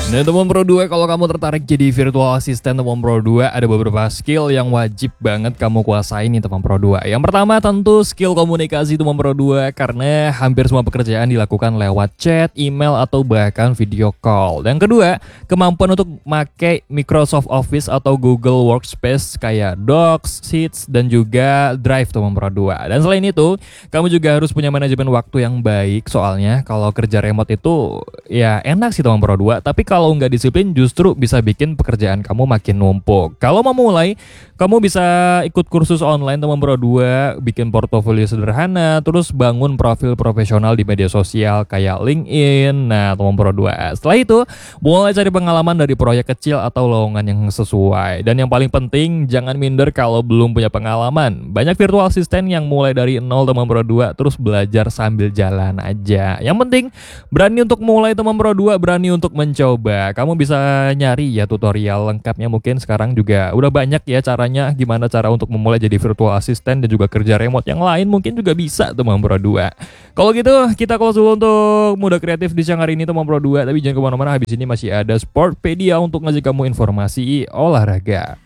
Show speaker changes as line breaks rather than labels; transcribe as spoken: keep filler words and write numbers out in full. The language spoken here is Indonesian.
Nah teman Pro dua, kalau kamu tertarik jadi virtual assistant teman Pro dua, ada beberapa skill yang wajib banget kamu kuasain nih teman Pro dua. Yang pertama tentu skill komunikasi teman Pro dua, karena hampir semua pekerjaan dilakukan lewat chat, email, atau bahkan video call. Dan kedua, kemampuan untuk pakai Microsoft Office atau Google Workspace kayak Docs, Sheets, dan juga Drive teman Pro dua. Dan selain itu, kamu juga harus punya manajemen waktu yang baik, soalnya kalau kerja remote itu ya enak sih teman Pro dua, tapi kalau nggak disiplin justru bisa bikin pekerjaan kamu makin numpuk. Kalau mau mulai, kamu bisa ikut kursus online teman Pro dua, bikin portofolio sederhana, terus bangun profil profesional di media sosial kayak LinkedIn. Nah teman Pro dua, setelah itu mulai cari pengalaman dari proyek kecil atau lowongan yang sesuai. Dan yang paling penting, jangan minder kalau belum punya pengalaman. Banyak virtual assistant yang mulai dari nol teman Pro dua, terus belajar sambil jalan aja. Yang penting berani untuk mulai teman Pro dua, berani untuk mencoba. Kamu bisa nyari ya tutorial lengkapnya, mungkin sekarang juga udah banyak ya caranya gimana cara untuk memulai jadi virtual assistant dan juga kerja remote yang lain mungkin juga bisa teman Pro dua. Kalau gitu kita close dulu untuk Muda Kreatif di siang hari ini teman Pro dua, tapi jangan kemana-mana, habis ini masih ada Sportpedia untuk ngasih kamu informasi olahraga.